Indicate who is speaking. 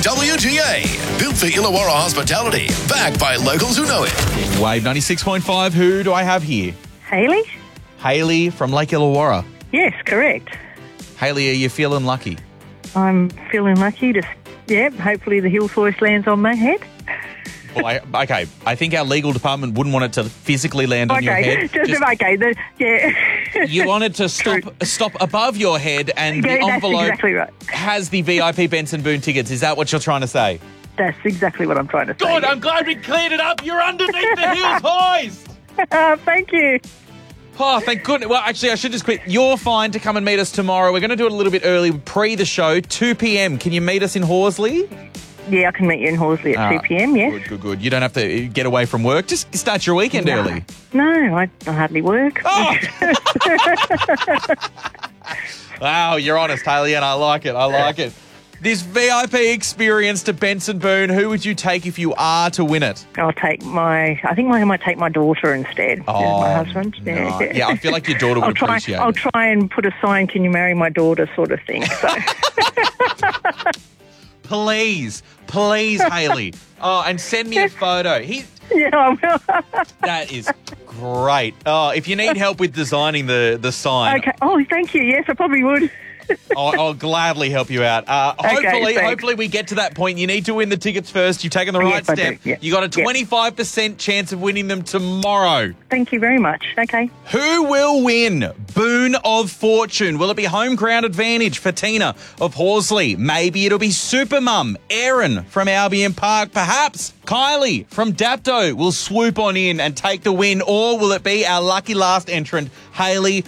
Speaker 1: WGA, built for Illawarra hospitality, backed by locals who know it.
Speaker 2: Wave 96.5, who do I have here?
Speaker 3: Hayley?
Speaker 2: Hayley from Lake Illawarra.
Speaker 3: Yes, correct.
Speaker 2: Hayley, are you feeling lucky?
Speaker 3: I'm feeling lucky to, hopefully the hill voice lands on my head.
Speaker 2: Well, I think our legal department wouldn't want it to physically land on your head. You want it to stop above your head, and the envelope
Speaker 3: that's exactly right.
Speaker 2: has the VIP Benson Boone tickets. Is that what you're trying to say?
Speaker 3: That's exactly what I'm trying to say.
Speaker 2: Good, I'm glad we cleared it up. You're underneath the hills hoist.
Speaker 3: Thank you.
Speaker 2: Oh, thank goodness. Well, actually, I should just quit. You're fine to come and meet us tomorrow. We're going to do it a little bit early, pre the show, 2 p.m. Can you meet us in Horsley?
Speaker 3: Yeah, I can meet you in Horsley at 2 p.m, yes.
Speaker 2: Good. You don't have to get away from work. Just start your weekend early.
Speaker 3: No, I hardly work.
Speaker 2: Oh! Wow, you're honest, Hayley, and I like it. This VIP experience to Benson Boone, who would you take if you are to win it?
Speaker 3: I think I might take my daughter instead. My husband.
Speaker 2: No. Yeah, I feel like your daughter would appreciate it.
Speaker 3: I'll try and put a sign, "Can you marry my daughter?" sort of thing. So.
Speaker 2: Please, Hayley. Oh, and send me a photo.
Speaker 3: Yeah, I will.
Speaker 2: That is great. Oh, if you need help with designing the sign.
Speaker 3: Okay. Oh, thank you. Yes, I probably would.
Speaker 2: I'll gladly help you out. Hopefully we get to that point. You need to win the tickets first. You've taken the right step.
Speaker 3: Yeah.
Speaker 2: You got a 25% chance of winning them tomorrow.
Speaker 3: Thank you very much. Okay.
Speaker 2: Who will win Boon of Fortune? Will it be Home Ground Advantage for Tina of Horsley? Maybe it'll be Supermum Erin from Albion Park. Perhaps Kylie from Dapto will swoop on in and take the win. Or will it be our lucky last entrant, Hayley